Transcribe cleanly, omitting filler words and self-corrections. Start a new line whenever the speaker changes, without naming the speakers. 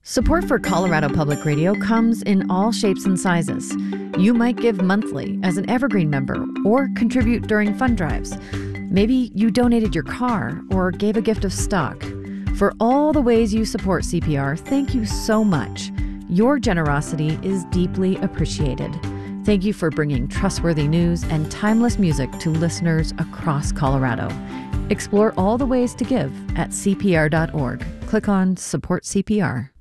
Support for Colorado Public Radio comes in all shapes and sizes. You might give monthly as an Evergreen member or contribute during fund drives. Maybe you donated your car or gave a gift of stock. For all the ways you support CPR, thank you so much. Your generosity is deeply appreciated. Thank you for bringing trustworthy news and timeless music to listeners across Colorado. Explore all the ways to give at CPR.org. Click on Support CPR.